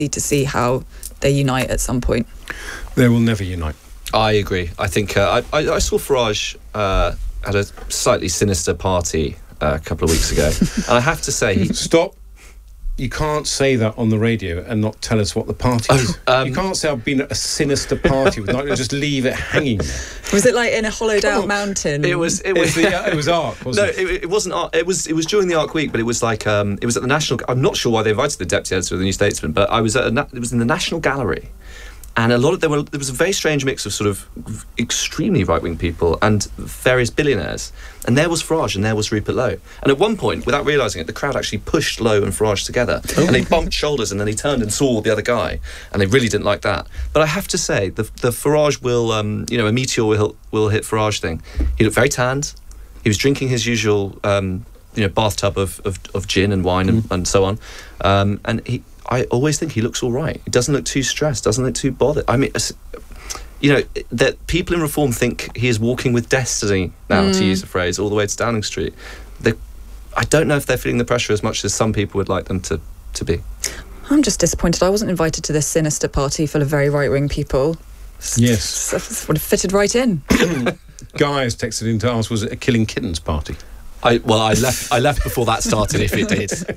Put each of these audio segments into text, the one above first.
to see how they unite at some point. They will never unite. I agree. I think I saw Farage at a slightly sinister party a couple of weeks ago, and I have to say, Stop. You can't say that on the radio and not tell us what the party is. You can't say I've been at a sinister party. Just leave it hanging there. Was it like in a hollowed out mountain? It was It was Arc, wasn't it? No, it wasn't Arc. It was during the Arc Week, but it was like it was at the National. I'm not sure why they invited the deputy editor of the New Statesman, but it was in the National Gallery. And there was a very strange mix of sort of extremely right-wing people and various billionaires. And there was Farage and there was Rupert Lowe. And at one point, without realising it, the crowd actually pushed Lowe and Farage together. Oh. And they bumped shoulders, and then he turned and saw the other guy. And they really didn't like that. But I have to say, the Farage will, a meteor will hit Farage thing. He looked very tanned. He was drinking his usual, bathtub of gin and wine and so on. I always think he looks all right. He doesn't look too stressed, doesn't look too bothered. I mean, that people in Reform think he is walking with destiny now, to use a phrase, all the way to Downing Street. I don't know if they're feeling the pressure as much as some people would like them to be. I'm just disappointed I wasn't invited to this sinister party full of very right-wing people. Yes. It would have fitted right in. Guy has texted in to ask, was it a Killing Kittens party? I left before that started, if it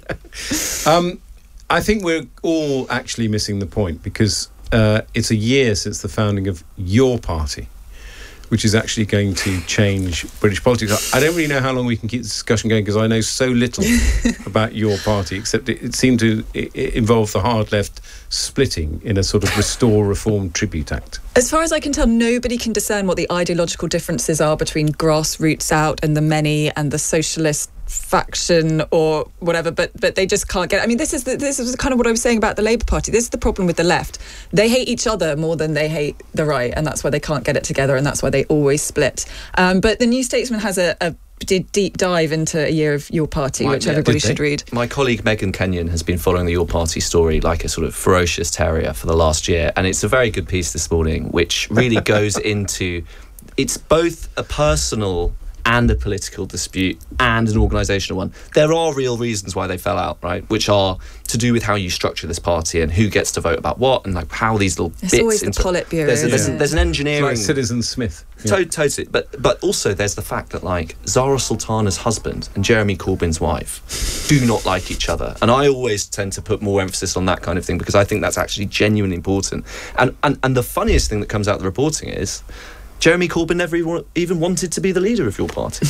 did. I think we're all actually missing the point, because it's a year since the founding of your party, which is actually going to change British politics. I don't really know how long we can keep this discussion going, because I know so little about your party, except it seemed to involve the hard left splitting in a sort of Restore Reform tribute act. As far as I can tell, nobody can discern what the ideological differences are between Grassroots Out and the Many and the Socialist faction or whatever, but they just can't get it. I mean, this is kind of what I was saying about the Labour Party. This is the problem with the left. They hate each other more than they hate the right, and that's why they can't get it together, and that's why they always split. But the New Statesman has a deep dive into a year of your party, which everybody should read. My colleague Megan Kenyon has been following the Your Party story like a sort of ferocious terrier for the last year, and it's a very good piece this morning, which really goes into, it's both a personal and a political dispute and an organisational one. There are real reasons why they fell out, right? Which are to do with how you structure this party and who gets to vote about what, and like how these little bits. It's always the Politburo. There's an engineering. It's like Citizen Smith. Totally. But also there's the fact that like Zara Sultana's husband and Jeremy Corbyn's wife do not like each other, and I always tend to put more emphasis on that kind of thing because I think that's actually genuinely important. And the funniest thing that comes out of the reporting is Jeremy Corbyn never even wanted to be the leader of your party.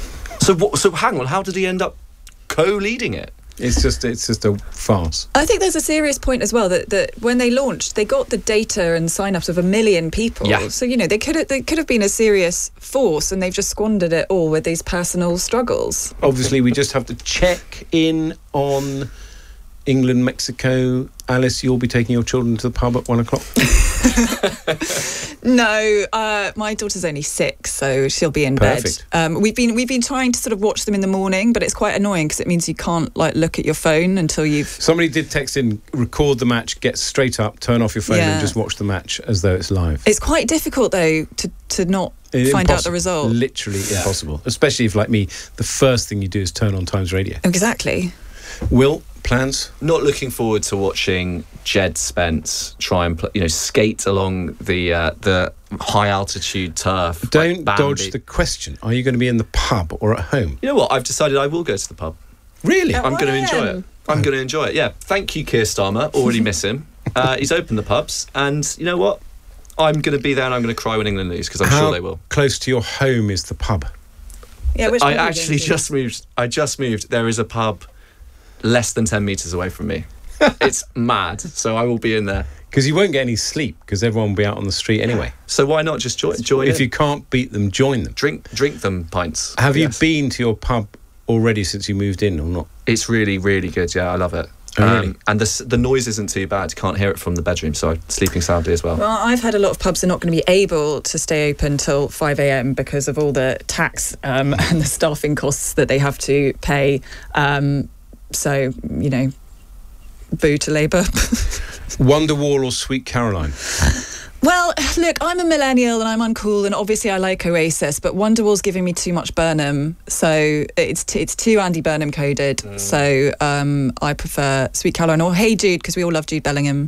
So hang on, how did he end up co-leading it? It's just a farce. I think there's a serious point as well that when they launched, they got the data and sign-ups of 1 million people. Yeah. So they could have been a serious force, and they've just squandered it all with these personal struggles. Obviously, we just have to check in on England, Mexico. Alice, you'll be taking your children to the pub at 1 o'clock. No, my daughter's only 6, so she'll be in Perfect. bed. We've been trying to sort of watch them in the morning, but it's quite annoying because it means you can't like look at your phone until you've. Somebody did text in, record the match, get straight up, turn off your phone, and just watch the match as though it's live. It's quite difficult though to not find out the result. Literally impossible, especially if, like me, the first thing you do is turn on Times Radio. Exactly. Will, plans? Not looking forward to watching Jed Spence try and skate along the high altitude turf. Don't dodge the question. Are you going to be in the pub or at home? You know what? I've decided I will go to the pub. Really? At I'm going to 1 enjoy it. I'm going to enjoy it. Yeah. Thank you, Keir Starmer. Already miss him. He's opened the pubs, and you know what? I'm going to be there, and I'm going to cry when England lose because I'm sure they will. How close to your home is the pub? Yeah, I actually just moved. There is a pub less than 10 metres away from me. It's mad, so I will be in there. Because you won't get any sleep, because everyone will be out on the street anyway. So why not just join If in? you can't beat them, join them. Drink them pints. Have you been to your pub already since you moved in or not? It's really, really good, yeah, I love it. Oh, really? And the noise isn't too bad. You can't hear it from the bedroom, so I'm sleeping soundly as well. Well, I've heard a lot of pubs are not going to be able to stay open till 5 a.m. because of all the tax and the staffing costs that they have to pay. So, boo to Labour. Wonderwall or Sweet Caroline? Well, look, I'm a millennial and I'm uncool, and obviously I like Oasis, but Wonderwall's giving me too much Burnham, so it's too Andy Burnham coded. So I prefer Sweet Caroline or Hey Jude, because we all love Jude Bellingham.